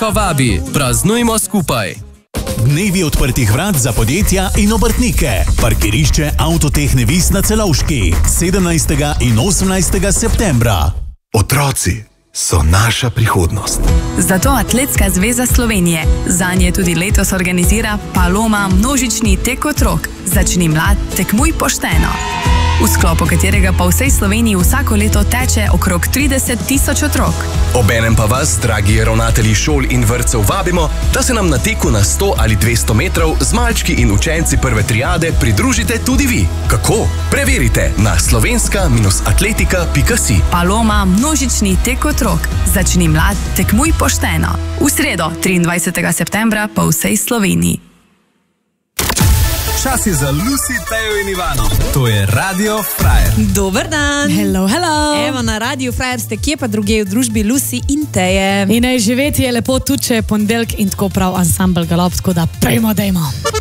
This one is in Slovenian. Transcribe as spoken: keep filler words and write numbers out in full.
Ko vabi, praznujmo skupaj. Dnevi odprtih vrat za podjetja in obrtnike. Parkirišče Avtotehne Vis na Celovški. sedemnajstega in osemnajstega septembra. Otroci so naša prihodnost. Zato Atletska zveza Slovenije zanje tudi letos organizira Paloma množični tek otrok. Začni mlad, tekmuj pošteno. V sklopu katerega pa v vsej Sloveniji vsako leto teče okrog trideset tisoč otrok. Obenem pa vas, dragi ravnatelji šol in vrtcev, vabimo, da se nam na teku na sto ali dvesto metrov z malčki in učenci prve triade pridružite tudi vi. Kako? Preverite na slovenska atletika pika si. Paloma množični tek otrok. Začni mlad, tekmuj pošteno. V sredo, triindvajsetega septembra pa v vsej Sloveniji. Čas je za Lucy, Tejo in Ivano. To je Radio Frajer. Dober dan. Hello, hello. Evo, na Radio Frajer ste kje pa druge v družbi Lucy in Teje. In naj živeti je lepo tudi, če je ponedeljek in tako prav ansambl galop, tako da prejmo, dejmo.